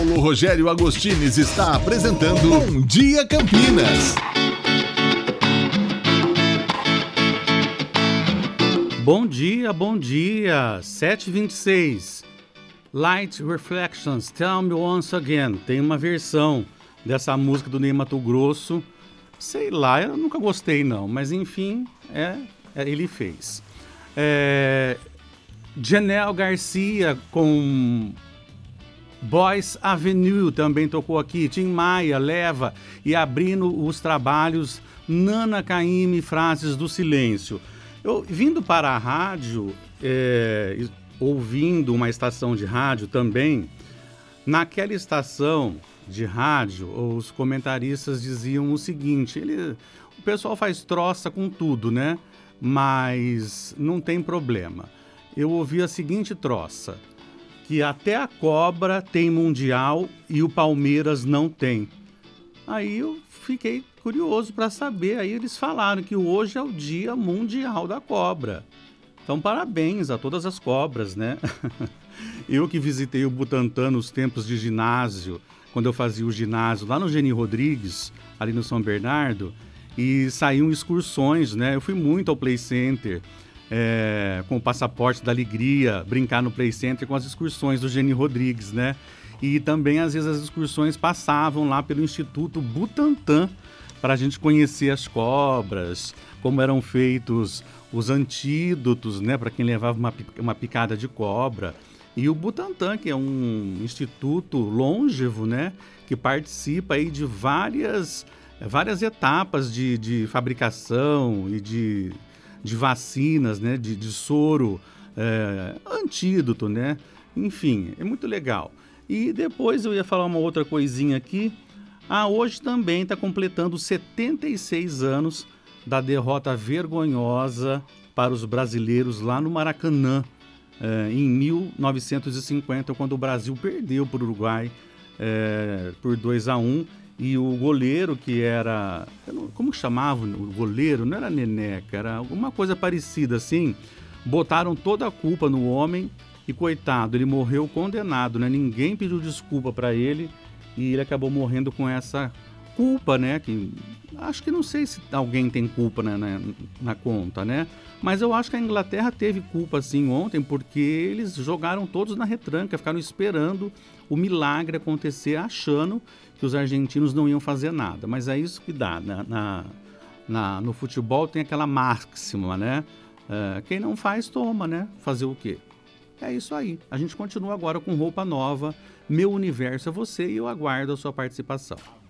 Paulo Rogério Agostines está apresentando Bom Dia Campinas. Bom dia, 7h26. Light Reflections, Tell Me Once Again. Tem uma versão dessa música do Ney Matogrosso. Sei lá, eu nunca gostei não, mas enfim, ele fez. Janelle Garcia com Boys Avenue também tocou aqui. Tim Maia, Leva, e abrindo os trabalhos Nana Caymmi, Frases do Silêncio. Eu vindo para a rádio, ouvindo uma estação de rádio também, naquela estação de rádio, os comentaristas diziam o seguinte: o pessoal faz troça com tudo, né? Mas não tem problema. Eu ouvi a seguinte troça, que até a cobra tem mundial e o Palmeiras não tem. Aí eu fiquei curioso para saber, aí eles falaram que hoje é o Dia Mundial da Cobra. Então parabéns a todas as cobras, né? Eu que visitei o Butantã nos tempos de ginásio, quando eu fazia o ginásio lá no Geni Rodrigues, ali no São Bernardo, e saíam excursões, né? Eu fui muito ao Play Center, com o Passaporte da Alegria, brincar no Play Center com as excursões do Geni Rodrigues, né? E também, às vezes, as excursões passavam lá pelo Instituto Butantã para a gente conhecer as cobras, como eram feitos os antídotos, né? Para quem levava uma picada de cobra. E o Butantã, que é um instituto longevo, né? Que participa aí de várias etapas de fabricação e de vacinas, né? De soro, antídoto, né? Enfim, é muito legal. E depois eu ia falar uma outra coisinha aqui. Hoje também está completando 76 anos da derrota vergonhosa para os brasileiros lá no Maracanã, em 1950, quando o Brasil perdeu para o Uruguai por 2-1. E o goleiro que era... Como chamava o goleiro? Não era Neneca, era alguma coisa parecida assim. Botaram toda a culpa no homem e, coitado, ele morreu condenado, né? Ninguém pediu desculpa para ele e ele acabou morrendo com essa culpa, né? Que acho que não sei se alguém tem culpa na conta, né? Mas eu acho que a Inglaterra teve culpa sim ontem, porque eles jogaram todos na retranca, ficaram esperando o milagre acontecer, achando que os argentinos não iam fazer nada. Mas é isso que dá. No futebol tem aquela máxima, né? Quem não faz, toma, né? Fazer o quê? É isso aí. A gente continua agora com roupa nova. Meu universo é você e eu aguardo a sua participação.